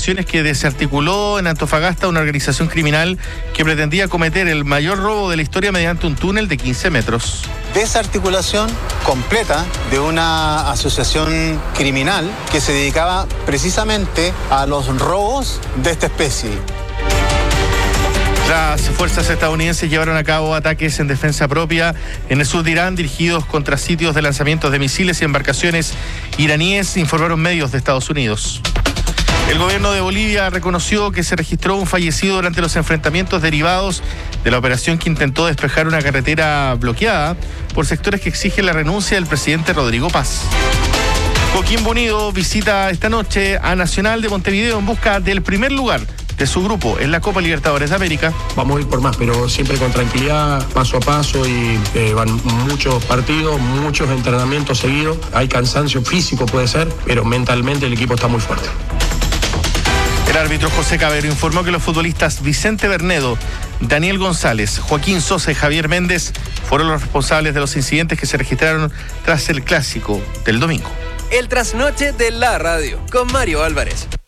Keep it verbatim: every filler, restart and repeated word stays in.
declaraciones que desarticuló en Antofagasta una organización criminal que pretendía cometer el mayor robo de la historia mediante un túnel de quince metros. Desarticulación completa de una asociación criminal que se dedicaba precisamente a los robos de esta especie. Las fuerzas estadounidenses llevaron a cabo ataques en defensa propia en el sur de Irán dirigidos contra sitios de lanzamientos de misiles y embarcaciones iraníes, informaron medios de Estados Unidos. El gobierno de Bolivia reconoció que se registró un fallecido durante los enfrentamientos derivados de la operación que intentó despejar una carretera bloqueada por sectores que exigen la renuncia del presidente Rodrigo Paz. Coquimbo Unido visita esta noche a Nacional de Montevideo en busca del primer lugar de su grupo en la Copa Libertadores de América. Vamos a ir por más, pero siempre con tranquilidad, paso a paso, y eh, van muchos partidos, muchos entrenamientos seguidos. Hay cansancio físico, puede ser, pero mentalmente el equipo está muy fuerte. El árbitro José Cabero informó que los futbolistas Vicente Bernedo, Daniel González, Joaquín Sosa y Javier Méndez fueron los responsables de los incidentes que se registraron tras el clásico del domingo. El trasnoche de la radio con Mario Álvarez.